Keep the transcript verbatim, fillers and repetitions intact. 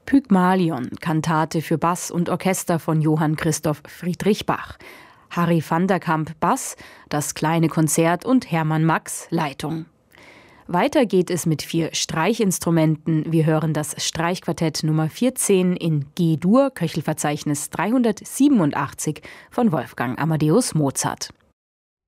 Pygmalion, Kantate für Bass und Orchester von Johann Christoph Friedrich Bach. Harry van der Kamp, Bass, das kleine Konzert und Hermann Max, Leitung. Weiter geht es mit vier Streichinstrumenten. Wir hören das Streichquartett Nummer vierzehn in G-Dur, Köchelverzeichnis dreihundertsiebenundachtzig von Wolfgang Amadeus Mozart.